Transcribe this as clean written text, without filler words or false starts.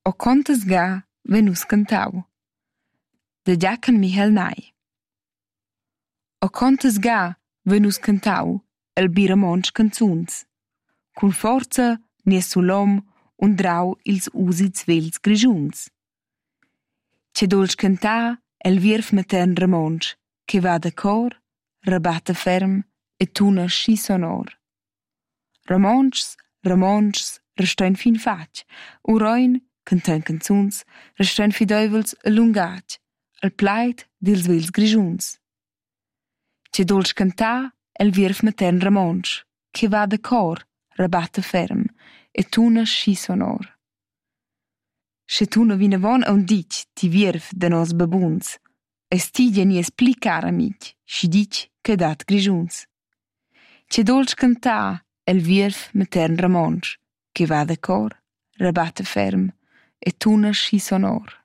O contas ga venus cantau. Da Giacan Michel Nai. O contas ga venus cantau el biramonts canzuns. Cun forza nies sulom und drau ils usits vels grischuns. Che dolch cantar el vierf matern ramonts, che va da cor, rabatta ferm e tuna schi sonor. Ramonts, restoin fin fatg, uroin, cantain canzuns, restoin fideuvels allungatg, al plaid dils vels grischuns. Che dolch cantar el vierf matern ramonts, che va da cor, rabatta ferm e tuna schi sonor. Sche tuna vinavon aunc ditg ti vierf da nos babuns, es tigia nies pli cara mig, schi ditg che dat grischuns. Che dolch cantar el vierf matern ramonts, che va da cor, rabatta ferm e tuna schi sonor.